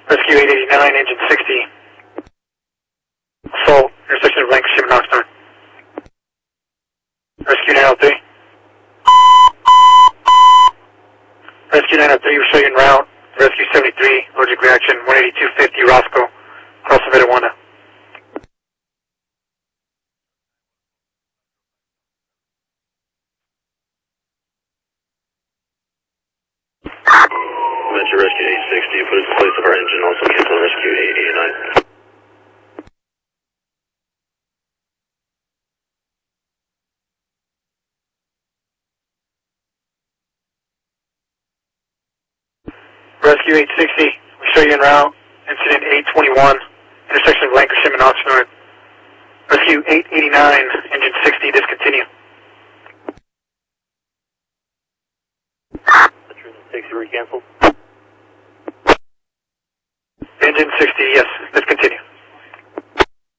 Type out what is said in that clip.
Rescue 889, engine 60. Assault, intersection of Lancashire and Oxnard. Rescue 903. Rescue 903, we'll show you en route. Rescue 73, allergic reaction, 18250 Roscoe, cross of Etiwanda. Venture Rescue 860, put in place of our engine, also cancel Rescue 889. Rescue 860, we show you en route. Incident 821, intersection of Lancashire and Oxnard. Rescue 889, engine 60, discontinue. 60 recancel. Engine 60, yes, discontinue.